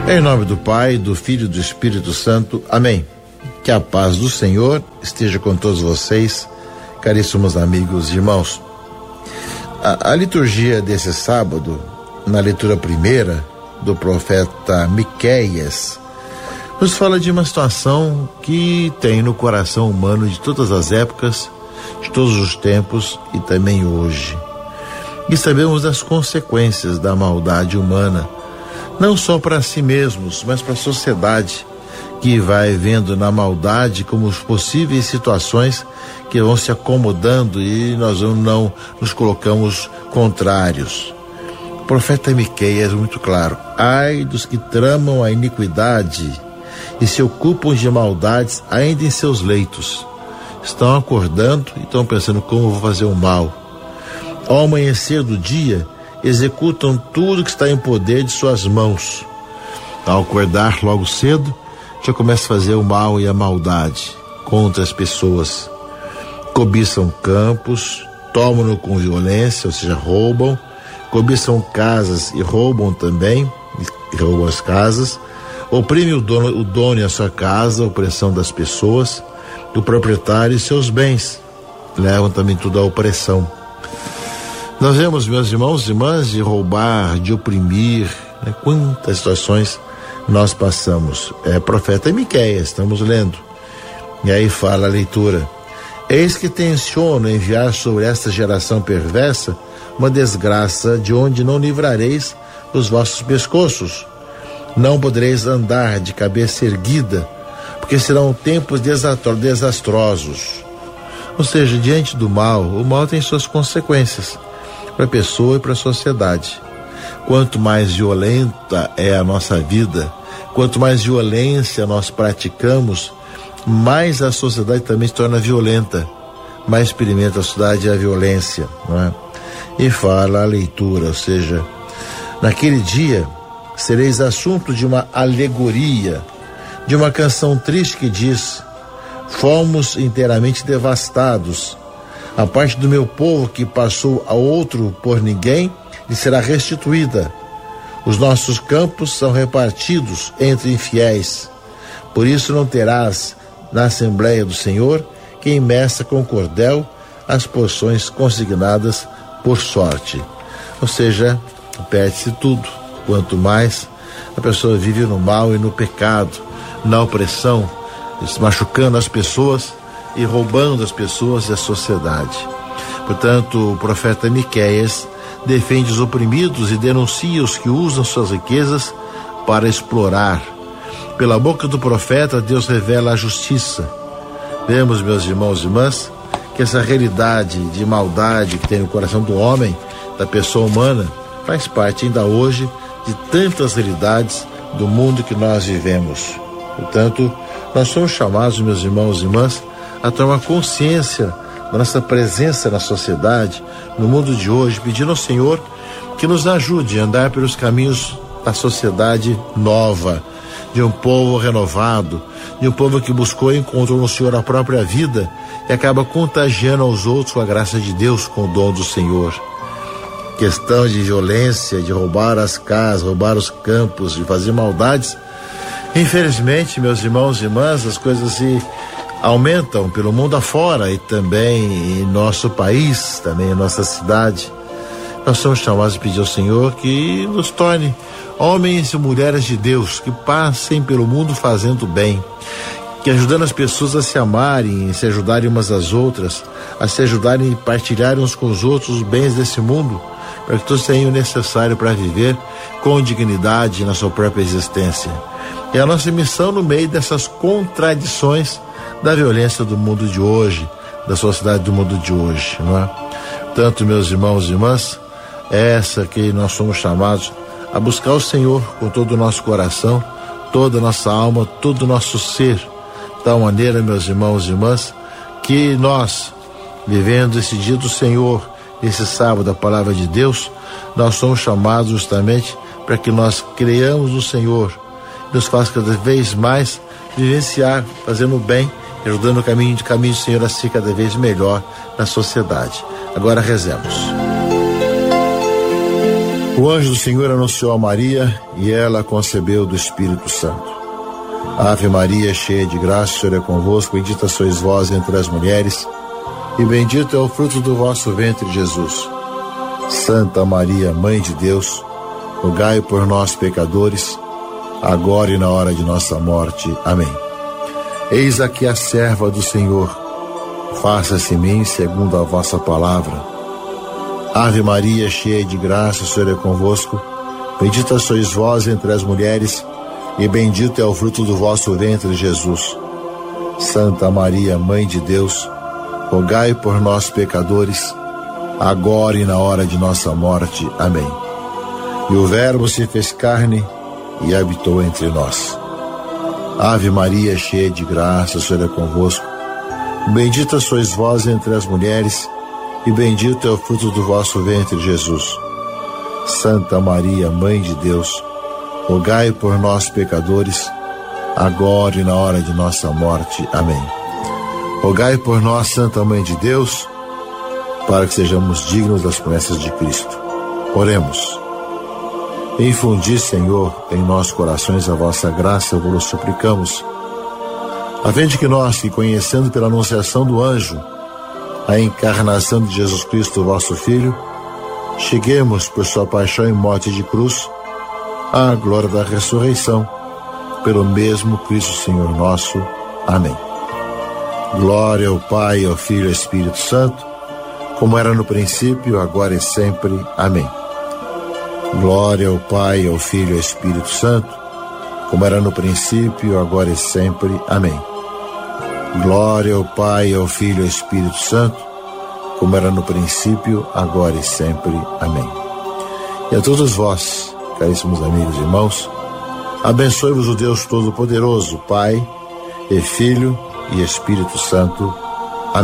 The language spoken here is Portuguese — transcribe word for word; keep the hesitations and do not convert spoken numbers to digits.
Em nome do Pai, do Filho e do Espírito Santo. Amém. Que a paz do Senhor esteja com todos vocês, caríssimos amigos e irmãos. A, a liturgia desse sábado, na leitura primeira do profeta Miqueias, nos fala de uma situação que tem no coração humano de todas as épocas, de todos os tempos e também hoje. E sabemos das consequências da maldade humana, não só para si mesmos, mas para a sociedade, que vai vendo na maldade como possíveis situações que vão se acomodando e nós não nos colocamos contrários. O profeta Miqueias é muito claro: ai dos que tramam a iniquidade e se ocupam de maldades ainda em seus leitos. Estão acordando e estão pensando como vou fazer o mal. Ao amanhecer do dia, executam tudo que está em poder de suas mãos. Ao acordar logo cedo, já começa a fazer o mal e a maldade contra as pessoas. Cobiçam campos, tomam-no com violência, ou seja, roubam. Cobiçam casas e roubam também, e roubam as casas. Oprime o dono, o dono e a sua casa, a opressão das pessoas, do proprietário e seus bens. Levam também tudo à opressão. Nós vemos, meus irmãos e irmãs, de roubar, de oprimir, né? Quantas situações nós passamos. É profeta Miqueias, estamos lendo. E aí fala a leitura: eis que tenciono enviar sobre esta geração perversa uma desgraça de onde não livrareis os vossos pescoços. Não podereis andar de cabeça erguida, porque serão tempos desastrosos. Ou seja, diante do mal, o mal tem suas consequências para a pessoa e para a sociedade. Quanto mais violenta é a nossa vida, quanto mais violência nós praticamos, mais a sociedade também se torna violenta, mais experimenta a sociedade a violência, não é? E fala a leitura, ou seja, naquele dia sereis assunto de uma alegoria, de uma canção triste que diz: fomos inteiramente devastados. A parte do meu povo que passou a outro por ninguém lhe será restituída. Os nossos campos são repartidos entre infiéis. Por isso não terás na Assembleia do Senhor quem meça com cordel as porções consignadas por sorte. Ou seja, perde-se tudo. Quanto mais a pessoa vive no mal e no pecado, na opressão, machucando as pessoas e roubando as pessoas e a sociedade. Portanto, o profeta Miqueias defende os oprimidos e denuncia os que usam suas riquezas para explorar. Pela boca do profeta, Deus revela a justiça. Vemos, meus irmãos e irmãs, que essa realidade de maldade que tem no coração do homem, da pessoa humana, faz parte ainda hoje de tantas realidades do mundo que nós vivemos. Portanto, nós somos chamados, meus irmãos e irmãs, a tomar consciência da nossa presença na sociedade, no mundo de hoje, pedindo ao Senhor que nos ajude a andar pelos caminhos da sociedade nova, de um povo renovado, de um povo que buscou e encontrou no Senhor a própria vida e acaba contagiando aos outros com a graça de Deus, com o dom do Senhor. Questão de violência, de roubar as casas, roubar os campos, de fazer maldades. Infelizmente, meus irmãos e irmãs, as coisas se aumentam pelo mundo afora e também em nosso país, também em nossa cidade. Nós somos chamados a pedir ao Senhor que nos torne homens e mulheres de Deus, que passem pelo mundo fazendo bem, que ajudando as pessoas a se amarem, a se ajudarem umas às outras, a se ajudarem e partilharem uns com os outros os bens desse mundo, para que todos tenham o necessário para viver com dignidade na sua própria existência. É a nossa missão no meio dessas contradições da violência do mundo de hoje, da sociedade do mundo de hoje, não é? Tanto, meus irmãos e irmãs, é essa que nós somos chamados a buscar o Senhor com todo o nosso coração, toda a nossa alma, todo o nosso ser, de tal maneira, meus irmãos e irmãs, que nós, vivendo esse dia do Senhor, esse sábado, a palavra de Deus, nós somos chamados justamente para que nós creamos no Senhor, nos faça cada vez mais vivenciar, fazendo o bem, ajudando o caminho de caminho do Senhor a ser cada vez melhor na sociedade. Agora rezemos. O anjo do Senhor anunciou a Maria e ela concebeu do Espírito Santo. Ave Maria, cheia de graça, o Senhor é convosco, bendita sois vós entre as mulheres, e bendito é o fruto do vosso ventre, Jesus. Santa Maria, Mãe de Deus, rogai por nós, pecadores, agora e na hora de nossa morte. Amém. Eis aqui a serva do Senhor, faça-se em mim segundo a vossa palavra. Ave Maria, cheia de graça, o Senhor é convosco, bendita sois vós entre as mulheres, e bendito é o fruto do vosso ventre, Jesus. Santa Maria, Mãe de Deus, rogai por nós, pecadores, agora e na hora de nossa morte. Amém. E o Verbo se fez carne e habitou entre nós. Ave Maria, cheia de graça, o Senhor é convosco, bendita sois vós entre as mulheres, e bendito é o fruto do vosso ventre, Jesus. Santa Maria, Mãe de Deus, rogai por nós, pecadores, agora e na hora de nossa morte. Amém. Rogai por nós, Santa Mãe de Deus, para que sejamos dignos das promessas de Cristo. Oremos. Infundi, Senhor, em nossos corações a vossa graça, vos suplicamos, a fim de que nós, que conhecendo pela anunciação do anjo a encarnação de Jesus Cristo, vosso Filho, cheguemos por sua paixão e morte de cruz à glória da ressurreição, pelo mesmo Cristo Senhor nosso. Amém. Glória ao Pai, ao Filho e ao Espírito Santo, como era no princípio, agora e sempre. Amém. Glória ao Pai, ao Filho e ao Espírito Santo, como era no princípio, agora e sempre. Amém. Glória ao Pai, ao Filho e ao Espírito Santo, como era no princípio, agora e sempre. Amém. E a todos vós, caríssimos amigos e irmãos, abençoe-vos o Deus Todo-Poderoso, Pai e Filho e Espírito Santo.